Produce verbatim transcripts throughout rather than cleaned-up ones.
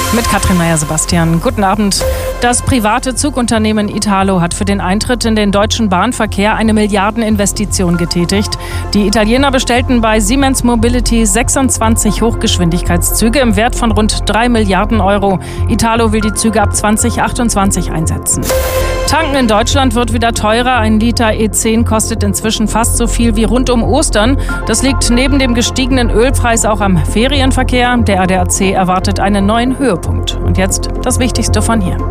Mit Katrin Meyer-Sebastian. Guten Abend. Das private Zugunternehmen Italo hat für den Eintritt in den deutschen Bahnverkehr eine Milliardeninvestition getätigt. Die Italiener bestellten bei Siemens Mobility sechsundzwanzig Hochgeschwindigkeitszüge im Wert von rund drei Milliarden Euro. Italo will die Züge ab zwanzig achtundzwanzig einsetzen. Tanken in Deutschland wird wieder teurer. Ein Liter E zehn kostet inzwischen fast so viel wie rund um Ostern. Das liegt neben dem gestiegenen Ölpreis auch am Ferienverkehr. Der A D A C erwartet einen neuen Höhepunkt. Und jetzt das Wichtigste von hier.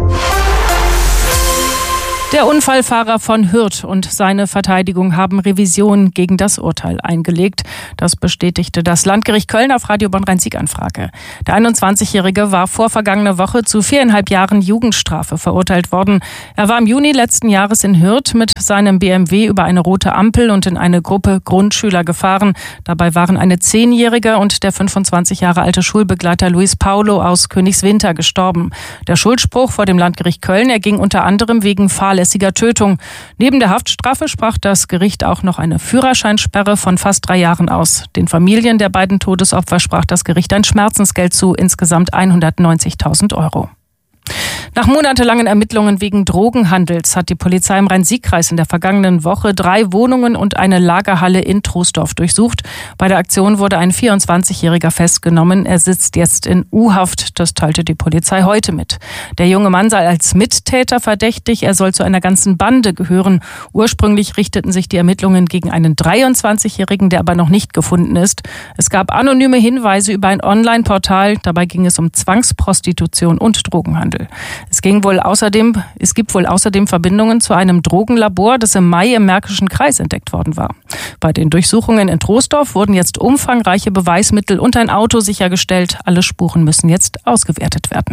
Der Unfallfahrer von Hürth und seine Verteidigung haben Revision gegen das Urteil eingelegt. Das bestätigte das Landgericht Köln auf Radio Bonn-Rhein-Sieg-Anfrage. Der einundzwanzigjährige war vor vergangener Woche zu viereinhalb Jahren Jugendstrafe verurteilt worden. Er war im Juni letzten Jahres in Hürth mit seinem B M W über eine rote Ampel und in eine Gruppe Grundschüler gefahren. Dabei waren eine Zehnjährige und der fünfundzwanzig Jahre alte Schulbegleiter Luis Paulo aus Königswinter gestorben. Der Schuldspruch vor dem Landgericht Köln erging unter anderem wegen fahrlässiger Tötung. Neben der Haftstrafe sprach das Gericht auch noch eine Führerscheinsperre von fast drei Jahren aus. Den Familien der beiden Todesopfer sprach das Gericht ein Schmerzensgeld zu, insgesamt hundertneunzigtausend Euro. Nach monatelangen Ermittlungen wegen Drogenhandels hat die Polizei im Rhein-Sieg-Kreis in der vergangenen Woche drei Wohnungen und eine Lagerhalle in Troisdorf durchsucht. Bei der Aktion wurde ein vierundzwanzigjähriger festgenommen. Er sitzt jetzt in U-Haft. Das teilte die Polizei heute mit. Der junge Mann sei als Mittäter verdächtig. Er soll zu einer ganzen Bande gehören. Ursprünglich richteten sich die Ermittlungen gegen einen dreiundzwanzigjährigen, der aber noch nicht gefunden ist. Es gab anonyme Hinweise über ein Online-Portal. Dabei ging es um Zwangsprostitution und Drogenhandel. Es ging wohl außerdem, es gibt wohl außerdem Verbindungen zu einem Drogenlabor, das im Mai im Märkischen Kreis entdeckt worden war. Bei den Durchsuchungen in Troisdorf wurden jetzt umfangreiche Beweismittel und ein Auto sichergestellt. Alle Spuren müssen jetzt ausgewertet werden.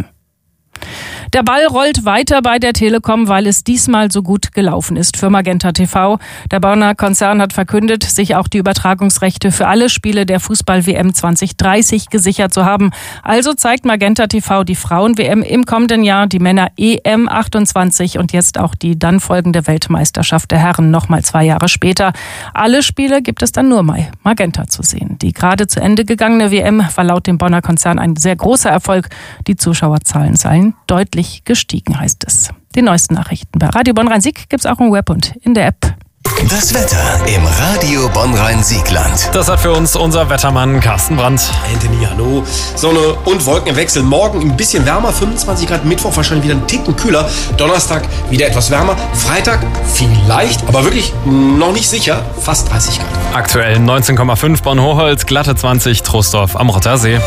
Der Ball rollt weiter bei der Telekom, weil es diesmal so gut gelaufen ist für Magenta T V. Der Bonner Konzern hat verkündet, sich auch die Übertragungsrechte für alle Spiele der Fußball-W M zwanzig dreißig gesichert zu haben. Also zeigt Magenta T V die Frauen-W M im kommenden Jahr, die Männer-E M achtundzwanzig und jetzt auch die dann folgende Weltmeisterschaft der Herren nochmal zwei Jahre später. Alle Spiele gibt es dann nur bei Magenta zu sehen. Die gerade zu Ende gegangene W M war laut dem Bonner Konzern ein sehr großer Erfolg. Die Zuschauerzahlen seien deutlich gestiegen, heißt es. Die neuesten Nachrichten bei Radio Bonn-Rhein-Sieg gibt es auch im Web und in der App. Das Wetter im Radio Bonn-Rhein-Siegland. Das hat für uns unser Wettermann Carsten Brandt. Anthony, hallo. Sonne und Wolken im Wechsel. Morgen ein bisschen wärmer, fünfundzwanzig Grad. Mittwoch wahrscheinlich wieder einen Ticken kühler. Donnerstag wieder etwas wärmer. Freitag vielleicht, aber wirklich noch nicht sicher, fast dreißig Grad. Aktuell neunzehn Komma fünf Bonn-Hochholz, glatte zwanzig Troisdorf am Rottersee.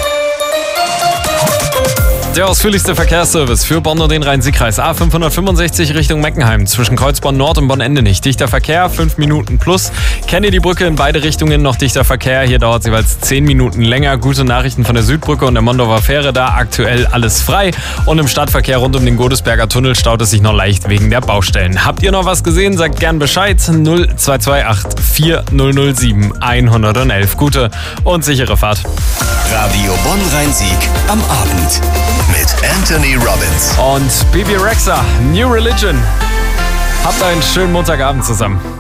Der ausführlichste Verkehrsservice für Bonn und den Rhein-Sieg-Kreis. A fünfhundertfünfundsechzig Richtung Meckenheim zwischen Kreuzborn Nord und Bonn-Ende nicht. Dichter Verkehr, fünf Minuten plus. Kennedy-Brücke in beide Richtungen noch dichter Verkehr. Hier dauert es jeweils zehn Minuten länger. Gute Nachrichten von der Südbrücke und der Mondorfer Fähre. Da aktuell alles frei. Und im Stadtverkehr rund um den Godesberger Tunnel staut es sich noch leicht wegen der Baustellen. Habt ihr noch was gesehen? Sagt gern Bescheid. null zwei zwei acht vier null null sieben eins null eins. Gute und sichere Fahrt. Radio Bonn-Rhein-Sieg am Abend mit Anthony Robbins und Bebe Rexha, New Religion. Habt einen schönen Montagabend zusammen.